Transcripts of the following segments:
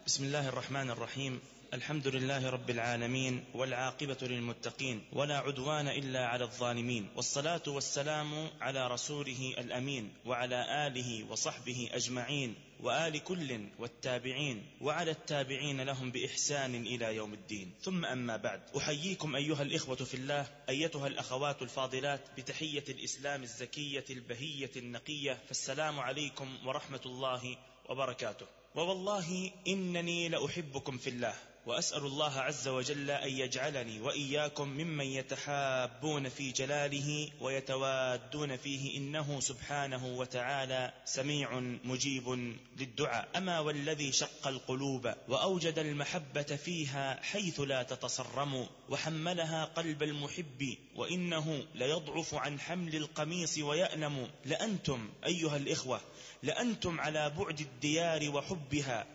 بسم الله الرحمن الرحيم. الحمد لله رب العالمين، والعاقبة للمتقين، ولا عدوان إلا على الظالمين، والصلاة والسلام على رسوله الأمين، وعلى آله وصحبه أجمعين، وآل كل والتابعين، وعلى التابعين لهم بإحسان إلى يوم الدين. ثم أما بعد، أحييكم أيها الإخوة في الله، أيتها الأخوات الفاضلات، بتحية الإسلام الزكية البهية النقية، فالسلام عليكم ورحمة الله وبركاته. ووالله إنني لأحبكم في الله، وأسأل الله عز وجل أن يجعلني وإياكم ممن يتحابون في جلاله ويتوادون فيه، إنه سبحانه وتعالى سميع مجيب للدعاء. أما والذي شق القلوب وأوجد المحبة فيها حيث لا تتصرم، وحملها قلب المحب وإنه ليضعف عن حمل القميص ويأنم. لأنتم أيها الإخوة، لأنتم على بعد الديار وحبها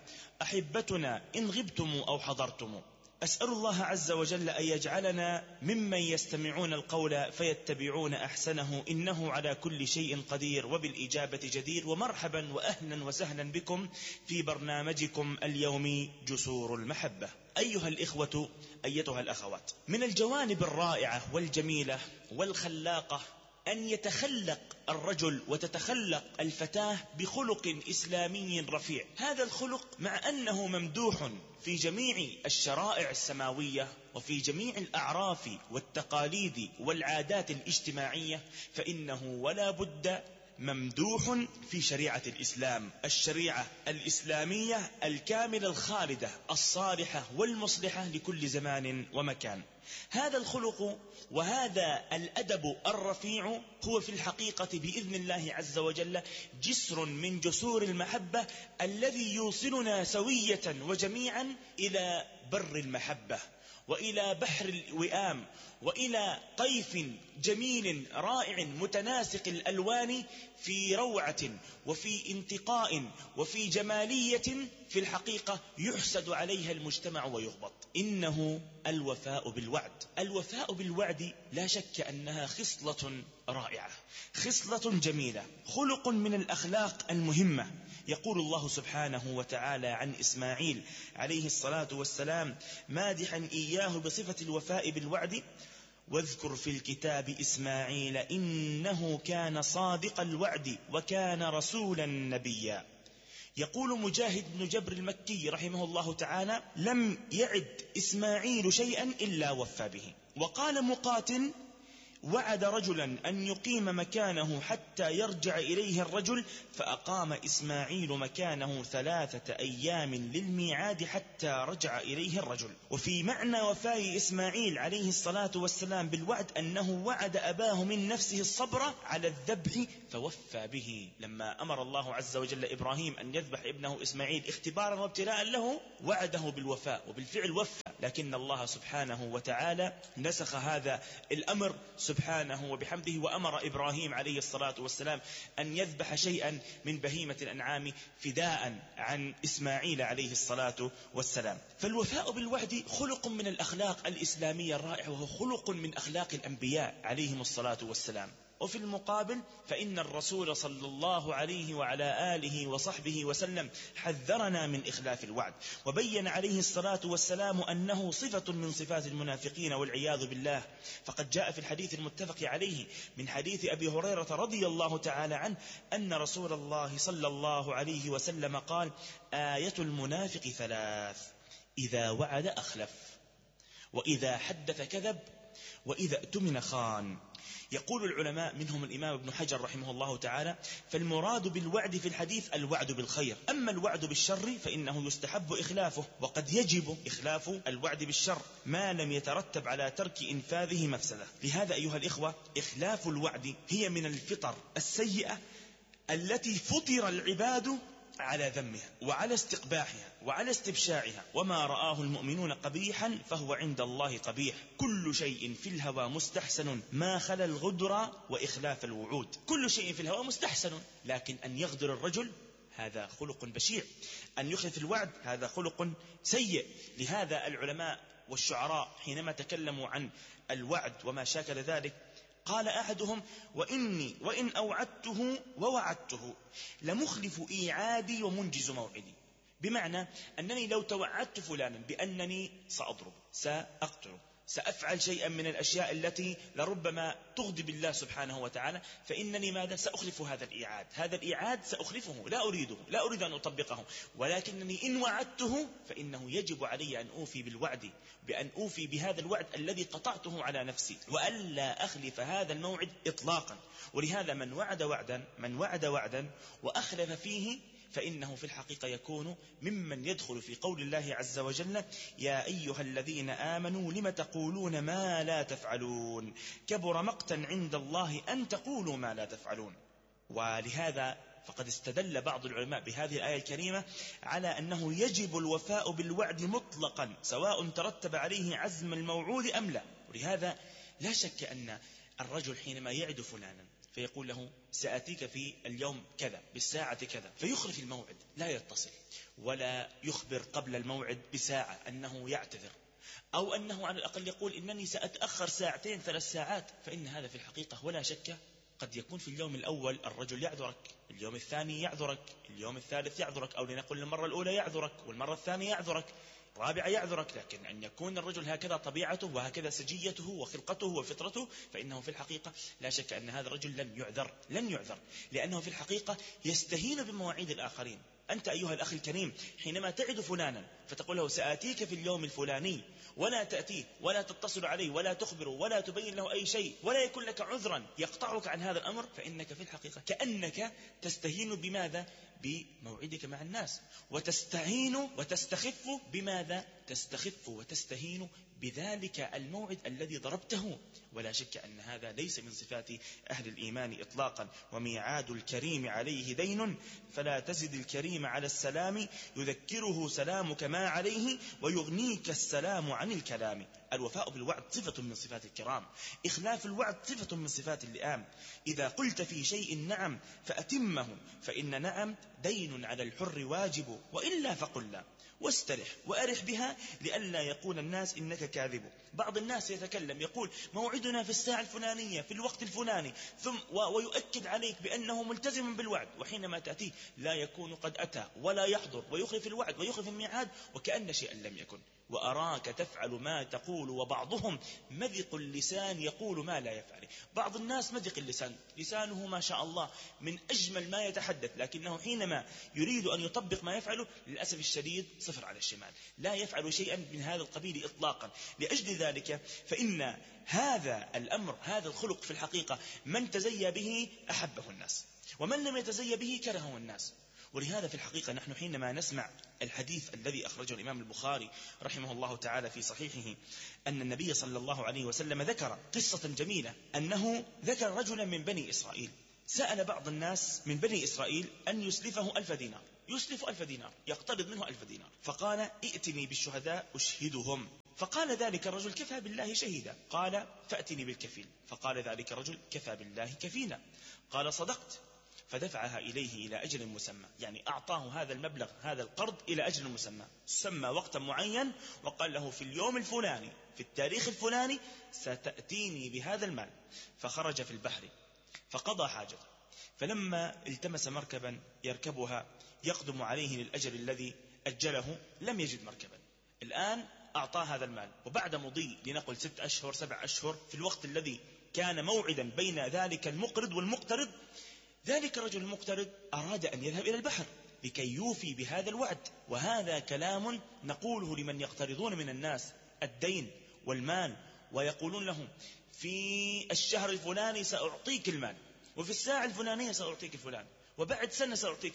أحبتنا إن غبتم أو حضرتم. أسأل الله عز وجل أن يجعلنا ممن يستمعون القول فيتبعون أحسنه، إنه على كل شيء قدير وبالإجابة جدير. ومرحبا وأهلا وسهلا بكم في برنامجكم اليومي جسور المحبة. أيها الإخوة، أيتها الأخوات، من الجوانب الرائعة والجميلة والخلاقة أن يتخلق الرجل وتتخلق الفتاة بخلق إسلامي رفيع. هذا الخلق مع أنه ممدوح في جميع الشرائع السماوية وفي جميع الأعراف والتقاليد والعادات الاجتماعية، فإنه ولا بد ممدوح في شريعة الإسلام، الشريعة الإسلامية الكاملة الخالدة الصالحة والمصلحة لكل زمان ومكان. هذا الخلق وهذا الأدب الرفيع هو في الحقيقة بإذن الله عز وجل جسر من جسور المحبة الذي يوصلنا سوية وجميعا إلى بر المحبة، وإلى بحر الوئام، وإلى طيف جميل رائع متناسق الألوان، في روعة وفي انتقاء وفي جمالية في الحقيقة يحسد عليها المجتمع ويغبط. إنه الوفاء بالوعد. الوفاء بالوعد لا شك أنها خصلة رائعة، خصلة جميلة، خلق من الأخلاق المهمة. يقول الله سبحانه وتعالى عن إسماعيل عليه الصلاة والسلام مادحا إياه بصفة الوفاء بالوعد: واذكر في الكتاب إسماعيل إنه كان صادق الوعد وكان رسولا نبيا. يقول مجاهد بن جبر المكي رحمه الله تعالى: لم يعد إسماعيل شيئا إلا وفى به. وقال مقاتل: وعد رجلا أن يقيم مكانه حتى يرجع إليه الرجل، فأقام إسماعيل مكانه 3 أيام للميعاد حتى رجع إليه الرجل. وفي معنى وفاء إسماعيل عليه الصلاة والسلام بالوعد أنه وعد أباه من نفسه الصبر على الذبح فوفى به. لما أمر الله عز وجل إبراهيم أن يذبح ابنه إسماعيل اختبارا وابتلاء له، وعده بالوفاء وبالفعل وفى، لكن الله سبحانه وتعالى نسخ هذا الأمر سبحانه وبحمده، وأمر إبراهيم عليه الصلاة والسلام أن يذبح شيئا من بهيمة الأنعام فداء عن إسماعيل عليه الصلاة والسلام. فالوفاء بالوعد خلق من الأخلاق الإسلامية الرائعة، وهو خلق من أخلاق الأنبياء عليهم الصلاة والسلام. وفي المقابل فإن الرسول صلى الله عليه وعلى آله وصحبه وسلم حذرنا من إخلاف الوعد، وبين عليه الصلاة والسلام أنه صفة من صفات المنافقين والعياذ بالله. فقد جاء في الحديث المتفق عليه من حديث أبي هريرة رضي الله تعالى عنه أن رسول الله صلى الله عليه وسلم قال: آية المنافق 3: إذا وعد أخلف، وإذا حدث كذب، وإذا اؤتمن خان. يقول العلماء منهم الإمام ابن حجر رحمه الله تعالى: فالمراد بالوعد في الحديث الوعد بالخير، أما الوعد بالشر فإنه يستحب إخلافه، وقد يجب إخلاف الوعد بالشر ما لم يترتب على ترك إنفاذه مفسدة. لهذا أيها الإخوة، إخلاف الوعد هي من الفطر السيئة التي فطر العباد على ذمها وعلى استقباحها وعلى استبشاعها. وما رآه المؤمنون قبيحا فهو عند الله قبيح. كل شيء في الهوى مستحسن ما خلا الغدر وإخلاف الوعود. كل شيء في الهوى مستحسن، لكن أن يغدر الرجل هذا خلق بشيع، أن يخلف الوعد هذا خلق سيء. لهذا العلماء والشعراء حينما تكلموا عن الوعد وما شاكل ذلك قال أحدهم: وإني وإن أوعدته ووعدته لمخلف إيعادي ومنجز موعدي. بمعنى أنني لو توعدت فلانا بأنني سأضرب، سأقتل، سأفعل شيئا من الأشياء التي لربما تغضب الله سبحانه وتعالى، فإنني ماذا؟ سأخلف هذا الإيعاد. هذا الإيعاد سأخلفه، لا أريد أن أطبقه، ولكنني إن وعدته فإنه يجب علي أن أوفي بالوعد، بأن أوفي بهذا الوعد الذي قطعته على نفسي، وألا أخلف هذا الموعد إطلاقا. ولهذا من وعد وعدا وأخلف فيه فإنه في الحقيقة يكون ممن يدخل في قول الله عز وجل: يا أيها الذين آمنوا لم تقولون ما لا تفعلون كبر مقتا عند الله أن تقولوا ما لا تفعلون. ولهذا فقد استدل بعض العلماء بهذه الآية الكريمة على أنه يجب الوفاء بالوعد مطلقا سواء ترتب عليه عزم الموعود أم لا. ولهذا لا شك أن الرجل حينما يعد فلانا فيقول له: سأتيك في اليوم كذا بالساعة كذا، فيخلف الموعد، لا يتصل ولا يخبر قبل الموعد بساعة أنه يعتذر، أو أنه على الأقل يقول إنني سأتأخر ساعتين 3 ساعات، فإن هذا في الحقيقة ولا شك قد يكون في اليوم الأول الرجل يعذرك، اليوم الثاني يعذرك، اليوم الثالث يعذرك، أو لنقل المرة الأولى يعذرك، والمرة الثانية يعذرك، الرابعة يعذرك. لكن أن يكون الرجل هكذا طبيعته وهكذا سجيته وخلقته وفطرته، فإنه في الحقيقة لا شك أن هذا الرجل لن يعذر، لأنه في الحقيقة يستهين بمواعيد الآخرين. أنت أيها الأخ الكريم حينما تعد فلانا فتقول له: سآتيك في اليوم الفلاني، ولا تأتيه ولا تتصل عليه ولا تخبره ولا تبين له أي شيء ولا يكون لك عذرا يقطعك عن هذا الأمر، فإنك في الحقيقة كأنك تستهين بماذا؟ بموعدك مع الناس، وتستعين وتستخف بماذا؟ تستخف وتستهين بذلك الموعد الذي ضربته. ولا شك أن هذا ليس من صفات أهل الإيمان إطلاقا. وميعاد الكريم عليه دين، فلا تزد الكريم على السلام، يذكره سلامك ما عليه ويغنيك السلام عن الكلام. الوفاء بالوعد صفة من صفات الكرام، إخلاف الوعد صفة من صفات اللئام. إذا قلت في شيء نعم فأتمه، فإن نعم دين على الحر واجب، وإلا فقل لا، واسترح وأرح بها لئلا يقول الناس إنك كاذب. بعض الناس يتكلم يقول: موعدنا في الساعة الفلانية في الوقت الفلاني، ويؤكد عليك بأنه ملتزم بالوعد، وحينما تأتيه لا يكون قد أتى ولا يحضر، ويخلف الوعد ويخلف الميعاد وكأن شيئا لم يكن. وأراك تفعل ما تقول وبعضهم مذق اللسان يقول ما لا يفعل. بعض الناس مذق اللسان، لسانه ما شاء الله من أجمل ما يتحدث، لكنه حينما يريد أن يطبق ما يفعله للأسف الشديد صفر على الشمال، لا يفعل شيئا من هذا القبيل إطلاقا. لأجل ذلك فإن هذا الأمر، هذا الخلق في الحقيقة من تزيى به أحبه الناس، ومن لم يتزيى به كرهه الناس. ولهذا في الحقيقة نحن حينما نسمع الحديث الذي أخرجه الإمام البخاري رحمه الله تعالى في صحيحه أن النبي صلى الله عليه وسلم ذكر قصة جميلة، أنه ذكر رجلا من بني إسرائيل سأل بعض الناس من بني إسرائيل أن يسلفه 1000 دينار، يسلف 1000 دينار، يقترض منه 1000 دينار، فقال: ائتني بالشهداء أشهدهم. فقال ذلك الرجل: كفى بالله شهيدا. قال: فأتني بالكفيل. فقال ذلك الرجل: كفى بالله كفيلا. قال: صدقت. فدفعها إليه إلى أجل مسمى، يعني أعطاه هذا المبلغ، هذا القرض إلى أجل مسمى، سمى وقتا معين وقال له: في اليوم الفلاني في التاريخ الفلاني ستأتيني بهذا المال. فخرج في البحر فقضى حاجته، فلما التمس مركبا يركبها يقدم عليه للأجل الذي أجله لم يجد مركبا. الآن أعطاه هذا المال، وبعد مضي لنقل 6 أشهر 7 أشهر في الوقت الذي كان موعدا بين ذلك المقرض والمقترض، ذلك الرجل المقترض أراد أن يذهب إلى البحر لكي يوفي بهذا الوعد. وهذا كلام نقوله لمن يقترضون من الناس الدين والمال، ويقولون لهم: في الشهر الفلاني سأعطيك المال، وفي الساعة الفلانية سأعطيك الفلان، وبعد سنة سأعطيك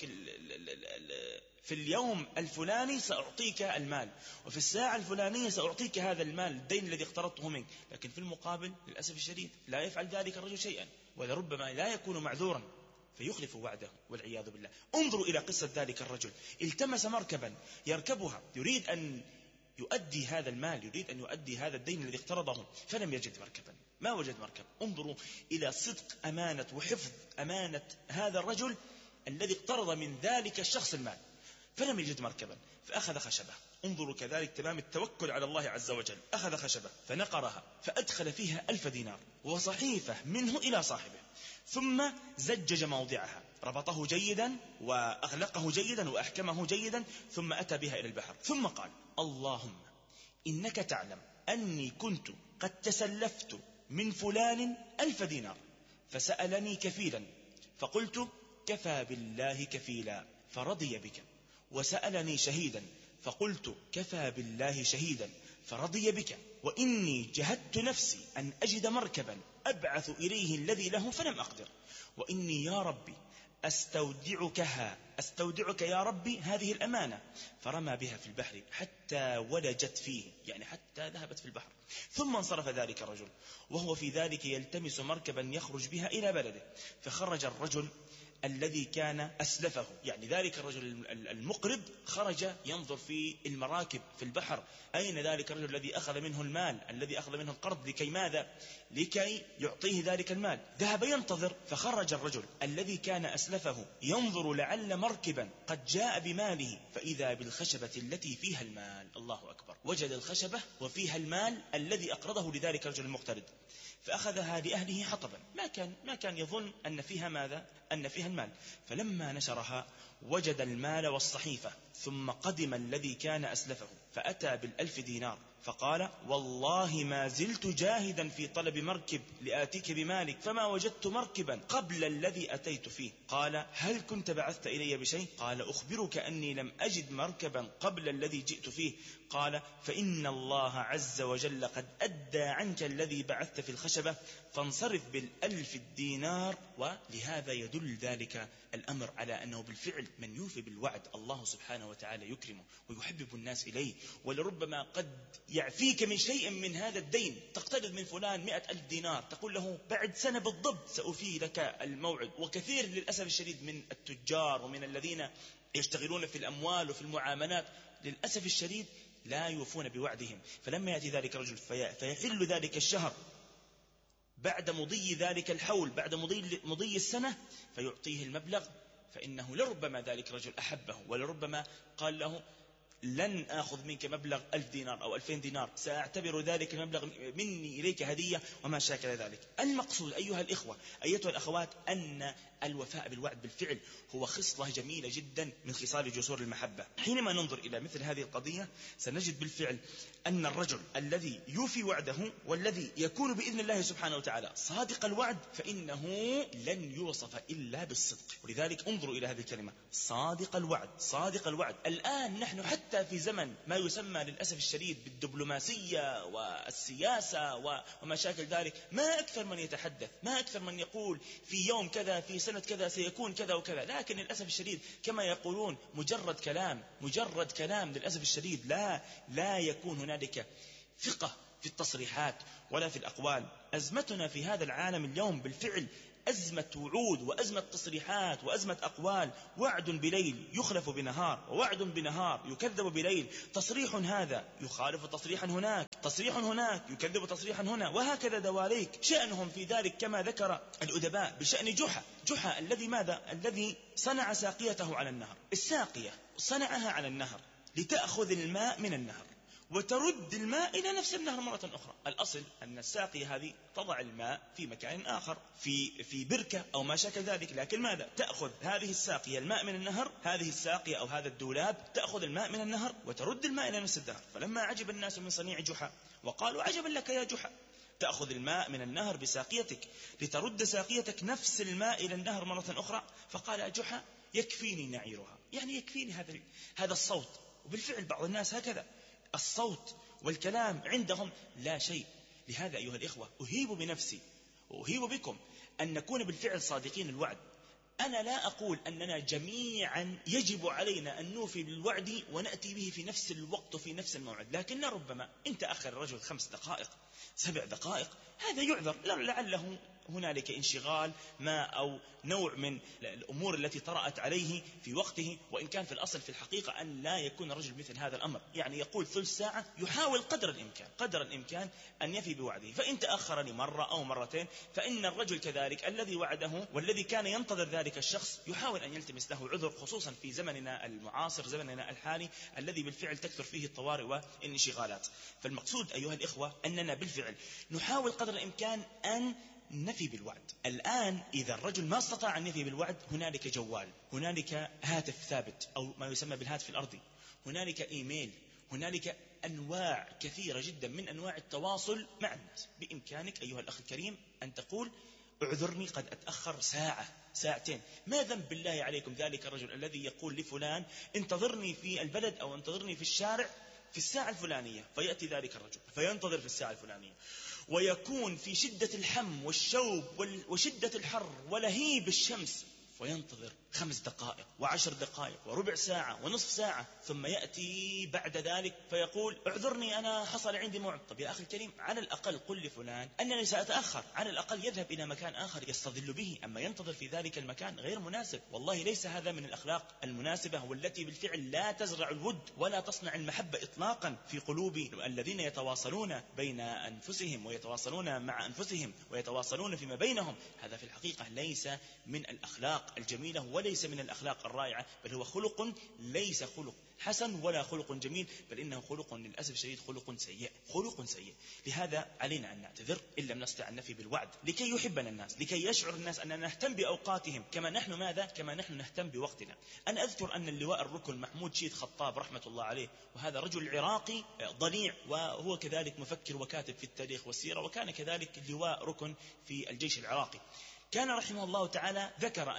في اليوم الفلاني سأعطيك المال، وفي الساعة الفلانية سأعطيك هذا المال الدين الذي اقترضته منك. لكن في المقابل للأسف الشديد لا يفعل ذلك الرجل شيئا، ولربما لا يكون معذورا فيخلف وعده والعياذ بالله. انظروا إلى قصة ذلك الرجل، التمس مركبا يركبها، يريد أن يؤدي هذا المال، يريد أن يؤدي هذا الدين الذي اقترضه، فلم يجد مركبا، ما وجد مركب. انظروا إلى صدق أمانة وحفظ أمانة هذا الرجل الذي اقترض من ذلك الشخص المال، فلم يجد مركبا، فأخذ خشبة. انظروا كذلك تمام التوكل على الله عز وجل، أخذ خشبة فنقرها فأدخل فيها 1000 دينار وصحيفة منه إلى صاحبه، ثم زجج موضعها ربطه جيدا وأغلقه جيدا وأحكمه جيدا، ثم أتى بها إلى البحر، ثم قال: اللهم إنك تعلم أني كنت قد تسلفت من فلان 1000 دينار، فسألني كفيلا، فقلت: كفى بالله كفيلا، فرضي بك. وسألني شهيدا، فقلت: كفى بالله شهيدا، فرضي بك. وإني جهدت نفسي أن أجد مركبا أبعث إليه الذي له فلم أقدر، وإني يا ربي أستودعك يا ربي هذه الأمانة. فرمى بها في البحر حتى ولجت فيه، يعني حتى ذهبت في البحر. ثم انصرف ذلك الرجل وهو في ذلك يلتمس مركبا يخرج بها إلى بلده، فخرج الرجل الذي كان أسلفه، يعني ذلك الرجل المقرض خرج ينظر في المراكب في البحر، أين ذلك الرجل الذي أخذ منه المال، الذي أخذ منه القرض، لكي ماذا؟ لكي يعطيه ذلك المال. ذهب ينتظر، فخرج الرجل الذي كان أسلفه ينظر لعل مركبا قد جاء بماله، فإذا بالخشبة التي فيها المال. الله أكبر، وجد الخشبة وفيها المال الذي أقرضه لذلك الرجل المقترض، فأخذها لأهله حطبا، ما كان يظن أن فيها ماذا؟ أن فيها المال. فلما نشرها وجد المال والصحيفة، ثم قدم الذي كان أسلفه فأتى بال1000 دينار، فقال: والله ما زلت جاهدا في طلب مركب لآتيك بمالك، فما وجدت مركبا قبل الذي أتيت فيه. قال: هل كنت بعثت إلي بشيء؟ قال: أخبرك أني لم أجد مركبا قبل الذي جئت فيه. قال: فإن الله عز وجل قد أدى عنك الذي بعثت في الخشبة، فانصرف بال1000 دينار. ولهذا يدل ذلك الأمر على أنه بالفعل من يوفي بالوعد الله سبحانه وتعالى يكرمه ويحبب الناس إليه. ولربما قد يعفيك من شيء من هذا الدين، تقترض من فلان 100,000 دينار، تقول له بعد سنة بالضبط سأوفي لك الموعد. وكثير للأسف الشديد من التجار ومن الذين يشتغلون في الأموال وفي المعاملات للأسف الشديد لا يوفون بوعدهم. فلما يأتي ذلك الرجل فيحل ذلك الشهر بعد مضي ذلك الحول، بعد مضي السنة، فيعطيه المبلغ، فإنه لربما ذلك الرجل أحبه، ولربما قال له: لن آخذ منك مبلغ 1000 دينار أو 2000 دينار، سأعتبر ذلك المبلغ مني إليك هدية، وما شاكل ذلك. المقصود أيها الإخوة أيتها الأخوات أن الوفاء بالوعد بالفعل هو خصلة جميلة جدا من خصال جسور المحبة. حينما ننظر إلى مثل هذه القضية سنجد بالفعل أن الرجل الذي يوفي وعده والذي يكون بإذن الله سبحانه وتعالى صادق الوعد فإنه لن يوصف إلا بالصدق. ولذلك انظروا إلى هذه الكلمة: صادق الوعد، صادق الوعد. الآن نحن حتى في زمن ما يسمى للأسف الشديد بالدبلوماسية والسياسة وما شاكل ذلك، ما أكثر من يتحدث، ما أكثر من يقول في يوم كذا في سنة كذا سيكون كذا وكذا، لكن للأسف الشديد كما يقولون مجرد كلام للأسف الشديد، لا يكون هنالك ثقة في التصريحات ولا في الأقوال. أزمتنا في هذا العالم اليوم بالفعل أزمة وعود وأزمة تصريحات وأزمة أقوال، وعد بليل يخلف بنهار، ووعد بنهار يكذب بليل، تصريح هذا يخالف تصريحا هناك، تصريح هناك يكذب تصريحا هنا، وهكذا دواليك. شأنهم في ذلك كما ذكر الأدباء بشأن جحا الذي ماذا؟ الذي صنع ساقيته على النهر. الساقية صنعها على النهر لتأخذ الماء من النهر وترد الماء إلى نفس النهر مرة أخرى. الأصل أن الساقية هذه تضع الماء في مكان آخر، في بركة أو ما شاكل ذلك، لكن ماذا؟ تأخذ هذه الساقية الماء من النهر، هذه الساقية أو هذا الدولاب تأخذ الماء من النهر وترد الماء إلى نفس النهر. فلما عجب الناس من صنيع جحا وقالوا: عجبا لك يا جحا، تأخذ الماء من النهر بساقيتك لترد ساقيتك نفس الماء إلى النهر مرة أخرى، فقال جحا: يكفيني نعيرها، يعني يكفيني هذا الصوت. وبالفعل بعض الناس هكذا، الصوت والكلام عندهم لا شيء. لهذا أيها الإخوة أهيب بنفسي وأهيب بكم أن نكون بالفعل صادقين الوعد. أنا لا أقول أننا جميعا يجب علينا أن نوفي بالوعد ونأتي به في نفس الوقت وفي نفس الموعد، لكن ربما إن تأخر الرجل 5 دقائق 7 دقائق هذا يعذر، لعله هنالك انشغال ما أو نوع من الأمور التي طرأت عليه في وقته، وإن كان في الأصل في الحقيقة أن لا يكون الرجل مثل هذا الأمر، يعني يقول ثلث ساعة، يحاول قدر الإمكان أن يفي بوعده. فإن تأخر لمرة أو مرتين فإن الرجل كذلك الذي وعده والذي كان ينتظر ذلك الشخص يحاول أن يلتمس له عذر، خصوصا في زمننا المعاصر، زمننا الحالي الذي بالفعل تكثر فيه الطوارئ والانشغالات. فالمقصود أيها الإخوة أننا بالفعل نحاول قدر الإمكان أن نفي بالوعد. الآن إذا الرجل ما استطاع أن يفي بالوعد، هنالك جوال، هنالك هاتف ثابت أو ما يسمى بالهاتف الأرضي، هنالك إيميل، هنالك أنواع كثيرة جدا من أنواع التواصل مع الناس. بإمكانك أيها الأخ الكريم أن تقول اعذرني قد أتأخر ساعة ساعتين. ما ذنب بالله عليكم ذلك الرجل الذي يقول لفلان انتظرني في البلد أو انتظرني في الشارع في الساعة الفلانية، فيأتي ذلك الرجل فينتظر في الساعة الفلانية، ويكون في شدة الحم والشوب وشدة الحر ولهيب الشمس، فينتظر 5 دقائق و10 دقائق وربع ساعة ونصف ساعة، ثم يأتي بعد ذلك فيقول اعذرني أنا حصل عندي موعد. طب يا أخي الكريم، على الأقل قل لفلان أنني سأتأخر، على الأقل يذهب إلى مكان آخر يستظل به، أما ينتظر في ذلك المكان غير مناسب. والله ليس هذا من الأخلاق المناسبة، والتي بالفعل لا تزرع الود ولا تصنع المحبة إطلاقا في قلوب الذين يتواصلون بين أنفسهم ويتواصلون مع أنفسهم ويتواصلون فيما بينهم. هذا في الحقيقة ليس من الأخلاق الجميلة وليس من الأخلاق الرائعة، بل هو خلق ليس خلق حسن ولا خلق جميل، بل إنه خلق للأسف الشديد خلق سيء، خلق سيء. لهذا علينا أن نعتذر إن لم نستطع النفي بالوعد، لكي يحبنا الناس، لكي يشعر الناس أننا نهتم بأوقاتهم كما نحن ماذا؟ كما نحن نهتم بوقتنا. أنا أذكر أن اللواء الركن محمود شيد خطاب رحمة الله عليه، وهذا رجل عراقي ضليع، وهو كذلك مفكر وكاتب في التاريخ والسيرة، وكان كذلك اللواء ركن في الجيش العراقي. كان رحمه الله تعالى ذكر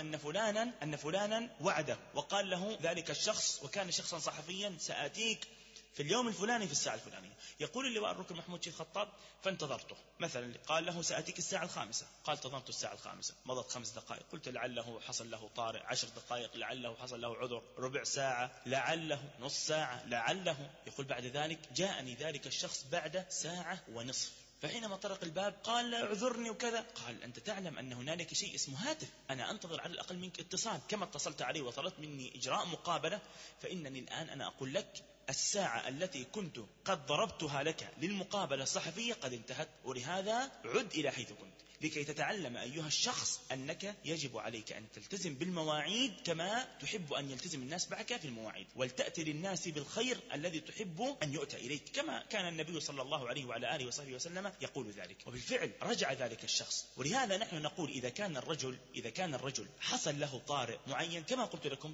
أن فلانا وعده وقال له ذلك الشخص، وكان شخصا صحفيا، سآتيك في اليوم الفلاني في الساعة الفلانية. يقول اللواء الركن محمود شيخ خطاب فانتظرته، مثلا قال له سآتيك الساعة 5، قال انتظرت الساعة 5، مضت 5 دقائق، قلت لعله حصل له طارئ، 10 دقائق لعله حصل له عذر، ربع ساعة لعله، نص ساعة لعله. يقول بعد ذلك جاءني ذلك الشخص بعد ساعة ونصف، فحينما طرق الباب قال اعذرني وكذا. قال أنت تعلم أن هنالك شيء اسمه هاتف، أنا أنتظر على الأقل منك اتصال كما اتصلت علي وطلبت مني إجراء مقابلة، فإنني الآن أنا أقول لك الساعة التي كنت قد ضربتها لك للمقابلة الصحفية قد انتهت، ولهذا عد إلى حيث كنت، لكي تتعلم أيها الشخص أنك يجب عليك أن تلتزم بالمواعيد كما تحب أن يلتزم الناس معك في المواعيد، ولتأتي للناس بالخير الذي تحب أن يؤتى إليك، كما كان النبي صلى الله عليه وعلى آله وصحبه وسلم يقول ذلك. وبالفعل رجع ذلك الشخص. ولهذا نحن نقول إذا كان الرجل حصل له طارئ معين كما قلت لكم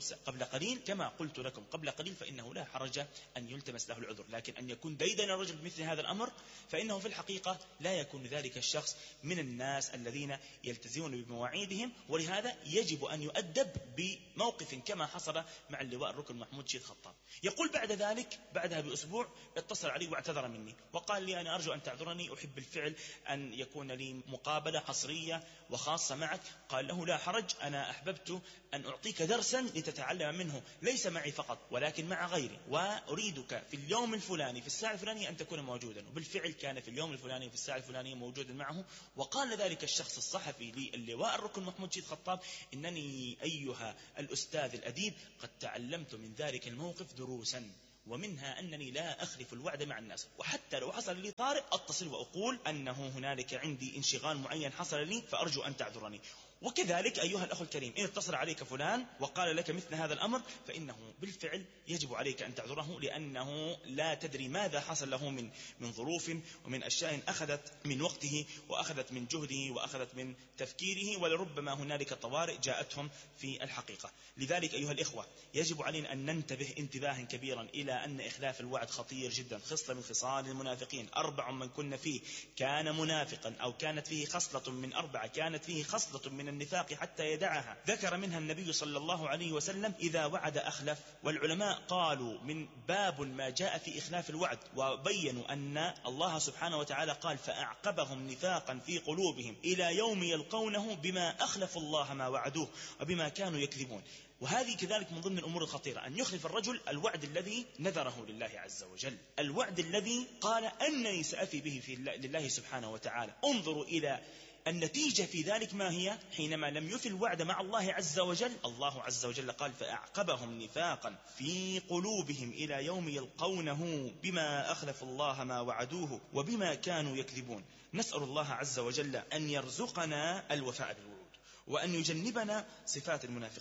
قبل قليل فإنه لا حرج أن يلتمس له العذر، لكن أن يكون ديدن الرجل بمثل هذا الأمر فإنه في الحقيقة لا يكون ذلك الشخص من الناس الذين يلتزمون بمواعيدهم، ولهذا يجب أن يؤدب بموقف كما حصل مع اللواء الركن محمود شيد خطاب. يقول بعد ذلك بعدها بأسبوع اتصل علي واعتذر مني وقال لي أنا أرجو أن تعذرني، أحب بالفعل أن يكون لي مقابلة حصرية وخاصة معك. قال له لا حرج، أنا أحببت أن أعطيك درسا لتتعلم منه، ليس معي فقط ولكن مع غيري، وأريدك في اليوم الفلاني في الساعة الفلانية أن تكون موجودا. وبالفعل كان في اليوم الفلاني في الساعة الفلانية موجودا معه. وقال ذلك الشخص الصحفي للواء الركن محمود شيد خطاب إنني أيها الأستاذ الأديب قد تعلمت من ذلك الموقف دروسا، ومنها أنني لا أخلف الوعد مع الناس، وحتى لو حصل لي طارئ أتصل وأقول أنه هنالك عندي انشغال معين حصل لي فأرجو أن تعذرني. وكذلك أيها الأخ الكريم إن اتصل عليك فلان وقال لك مثل هذا الأمر فإنه بالفعل يجب عليك أن تعذره، لأنه لا تدري ماذا حصل له من ظروف ومن أشياء أخذت من وقته وأخذت من جهده وأخذت من تفكيره، ولربما هنالك طوارئ جاءتهم في الحقيقة. لذلك أيها الإخوة يجب علينا أن ننتبه انتباها كبيرا إلى أن إخلاف الوعد خطير جدا، خصلة من خصال المنافقين، 4 من كن فيه كان منافقا، أو كانت فيه خصلة من 4 كانت فيه خصلة من النفاق حتى يدعها. ذكر منها النبي صلى الله عليه وسلم إذا وعد أخلف. والعلماء قالوا من باب ما جاء في إخلاف الوعد، وبينوا أن الله سبحانه وتعالى قال فأعقبهم نفاقا في قلوبهم إلى يوم يلقونه بما أخلفوا الله ما وعدوه وبما كانوا يكذبون. وهذه كذلك من ضمن الأمور الخطيرة أن يخلف الرجل الوعد الذي نذره لله عز وجل، الوعد الذي قال أنني سأفي به لله سبحانه وتعالى. انظروا إلى النتيجة في ذلك ما هي؟ حينما لم يفي الوعد مع الله عز وجل، الله عز وجل قال فأعقبهم نفاقا في قلوبهم إلى يوم يلقونه بما أخلفوا الله ما وعدوه وبما كانوا يكذبون. نسأل الله عز وجل أن يرزقنا الوفاء بالوعود، وأن يجنبنا صفات المنافقين،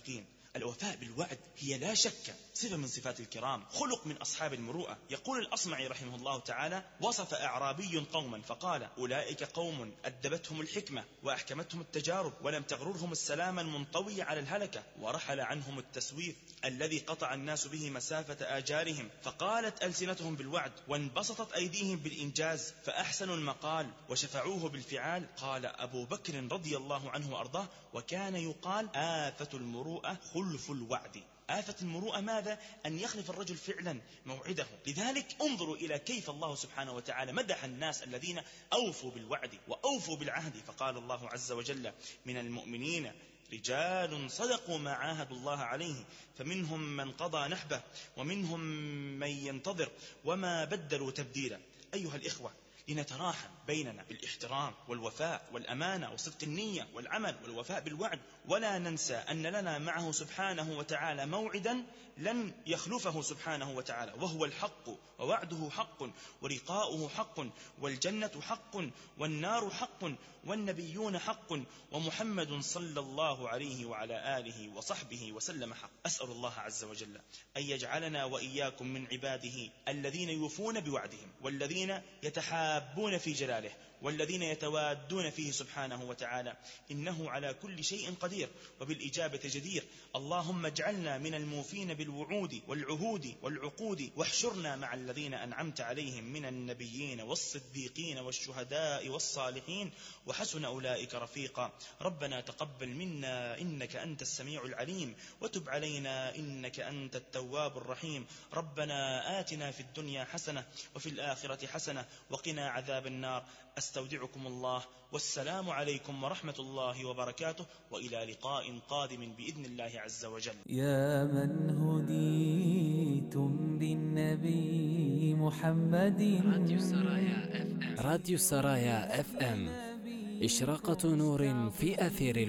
الوفاء بالوعد هي لا شك صفة من صفات الكرام، خلق من أصحاب المروءة. يقول الأصمعي رحمه الله تعالى: وصف أعرابي قوما فقال: أولئك قوم أدبتهم الحكمة وأحكمتهم التجارب ولم تغررهم السلام المنطوي على الهلكة، ورحل عنهم التسويف الذي قطع الناس به مسافة آجالهم، فقالت ألسنتهم بالوعد وانبسطت أيديهم بالإنجاز، فأحسنوا المقال وشفعوه بالفعال. قال أبو بكر رضي الله عنه وأرضاه: وكان يقال آفة المروءة خلف الوعد. آفة المروءة ماذا؟ أن يخلف الرجل فعلا موعده. لذلك انظروا إلى كيف الله سبحانه وتعالى مدح الناس الذين أوفوا بالوعد وأوفوا بالعهد، فقال الله عز وجل: من المؤمنين رجال صدقوا ما عاهدوا الله عليه فمنهم من قضى نحبه ومنهم من ينتظر وما بدلوا تبديلا. أيها الإخوة، لنتراحم بيننا بالاحترام والوفاء والأمانة وصدق النية والعمل والوفاء بالوعد، ولا ننسى أن لنا معه سبحانه وتعالى موعدا لن يخلفه سبحانه وتعالى، وهو الحق، ووعده حق، ولقاؤه حق، والجنة حق، والنار حق، والنبيون حق، ومحمد صلى الله عليه وعلى آله وصحبه وسلم حق. أسأل الله عز وجل أن يجعلنا وإياكم من عباده الذين يوفون بوعدهم، والذين يتحابون في جلاله، والذين يتوادون فيه سبحانه وتعالى، إنه على كل شيء قدير وبالإجابة جدير. اللهم اجعلنا من الموفين بالوعود والعهود والعقود، واحشرنا مع الذين أنعمت عليهم من النبيين والصديقين والشهداء والصالحين، وحسن أولئك رفيقا. ربنا تقبل منا إنك أنت السميع العليم، وتب علينا إنك أنت التواب الرحيم. ربنا آتنا في الدنيا حسنة وفي الآخرة حسنة وقنا عذاب النار. أستودعكم الله، والسلام عليكم ورحمة الله وبركاته، وإلى لقاء قادم بإذن الله عز وجل. يا من هديتم بالنبي محمد. راديو سرايا اف ام، إشراقة نور في أثير